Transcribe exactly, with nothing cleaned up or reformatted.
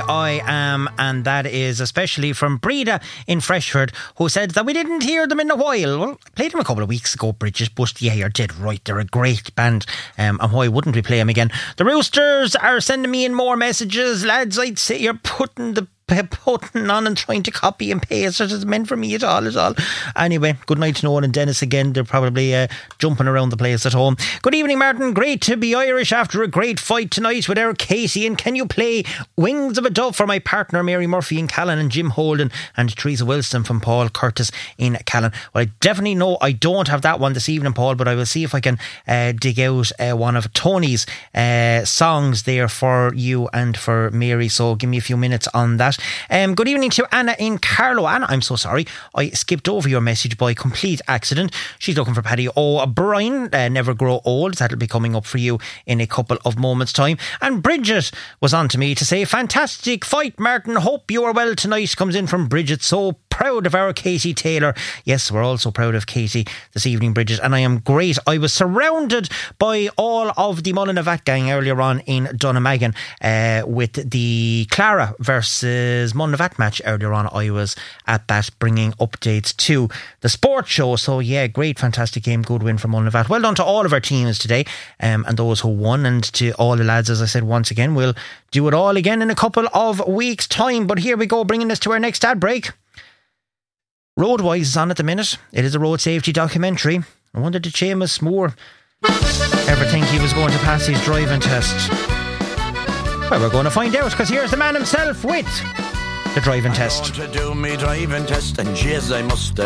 I Am, and that is especially from Breda in Freshford, who said that we didn't hear them in a while. Well, I played them a couple of weeks ago, Bridget, but yeah, you're dead right, they're a great band, um, and why wouldn't we play them again? The Roosters are sending me in more messages. Lads, I'd say you're putting the putting on and trying to copy and paste. It is meant for me at all, at all. Anyway, good night to Noel and Dennis again. They're probably uh, jumping around the place at home. Good evening, Martin. Great to be Irish after a great fight tonight with Eric Casey. And can you play Wings of a Dove for my partner Mary Murphy in Callan, and Jim Holden and Teresa Wilson from Paul Curtis in Callan? Well, I definitely know I don't have that one this evening, Paul, but I will see if I can uh, dig out uh, one of Tony's uh, songs there for you and for Mary. So give me a few minutes on that. Um, good evening to Anna in Carlow. Anna, I'm so sorry, I skipped over your message by complete accident. She's looking for Paddy O'Brien, uh, Never Grow Old. That'll be coming up for you in a couple of moments' time. And Bridget was on to me to say, fantastic fight, Martin. Hope you are well tonight. Comes in from Bridget. So proud of our Katie Taylor. Yes, we're also proud of Katie this evening, Bridget, and I am great. I was surrounded by all of the Mullinavat gang earlier on in Dunnamaggin uh, with the Clara versus Mullinavat match earlier on. I was at that, bringing updates to the sports show. So yeah, great, fantastic game, good win for Mullinavat. Well done to all of our teams today, um, and those who won, and to all the lads, as I said once again. We'll do it all again in a couple of weeks' time, but here we go, bringing us to our next ad break. Roadwise is on at the minute. It is a road safety documentary. I wonder did Seamus Moore ever think he was going to pass his driving test? Well, we're going to find out, because here's the man himself with the driving test. I'm going to do me driving test, and jeez, I must